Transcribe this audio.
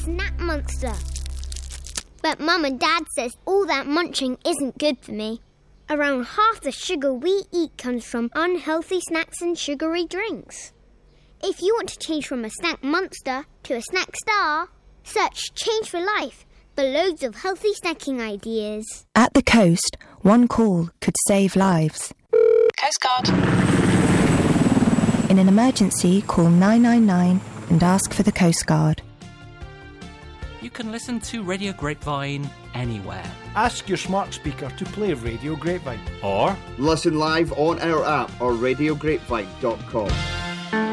snack monster. But Mum and Dad says all that munching isn't good for me. Around half the sugar we eat comes from unhealthy snacks and sugary drinks. If you want to change from a snack monster to a snack star, search Change for Life for loads of healthy snacking ideas. At the coast, one call could save lives. Coast Guard. In an emergency, call 999 and ask for the Coast Guard. You can listen to Radio Grapevine anywhere. Ask your smart speaker to play Radio Grapevine. Or listen live on our app or radiograpevine.com.